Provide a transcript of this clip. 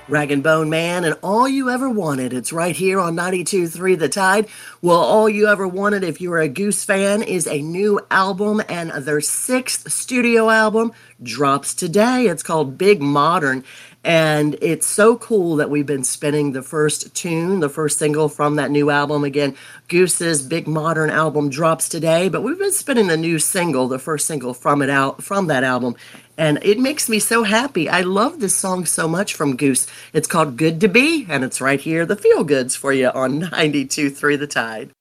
Rag and Bone Man and All You Ever Wanted. It's right here on 92.3 The Tide. Well, All You Ever Wanted, if you're a Goose fan, is a new album, and their sixth studio album drops today. It's called Big Modern, and it's so cool that we've been spinning the first tune, the first single from that new album. Again, Goose's Big Modern album drops today, but we've been spinning the new single, the first single from that album. And it makes me so happy. I love this song so much from Goose. It's called Good to Be, and it's right here, the Feel Goods for you on 92.3 The Tide.